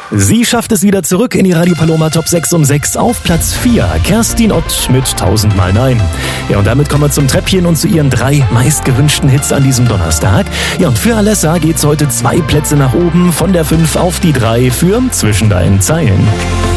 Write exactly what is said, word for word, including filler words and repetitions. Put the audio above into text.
Sie schafft es wieder zurück in die Radio Paloma Top sechs um sechs auf Platz vier. Kerstin Ott mit tausendmal Nein. Ja, und damit kommen wir zum Treppchen und zu ihren drei meistgewünschten Hits an diesem Donnerstag. Ja, und für Alessa geht's heute zwei Plätze nach oben, von der fünf auf die drei für Zwischen deinen Zeilen.